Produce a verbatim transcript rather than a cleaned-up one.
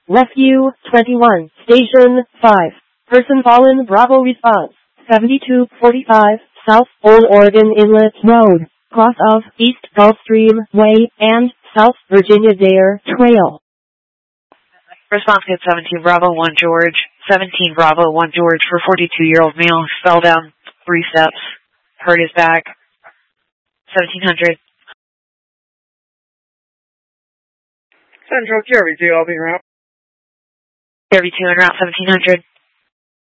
Rescue twenty-one, Station five. Person fallen, Bravo response. seventy-two forty-five, South Old Oregon Inlet Road, cross of East Gulfstream Way and South Virginia Dare Trail. Response code seventeen Bravo one George. seventeen Bravo one George for forty-two-year-old male. Fell down three steps. Hurt his back. seventeen hundred. Central Jerry two, I'll be around. Jerry two en route, seventeen hundred.